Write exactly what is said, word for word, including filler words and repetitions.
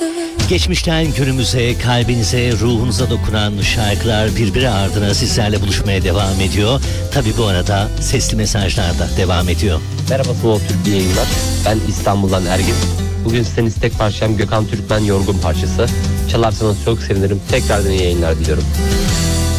Geçmişten günümüze, kalbinize, ruhunuza dokunan şarkılar birbiri ardına sizlerle buluşmaya devam ediyor. Tabii bu arada sesli mesajlar da devam ediyor. Merhaba Slow Türk yayınlar. Ben İstanbul'dan Ergin. Bugün sizden istek parçam Gökhan Türkmen Yorgun parçası. Çalarsanız çok sevinirim. Tekrardan iyi yayınlar diliyorum.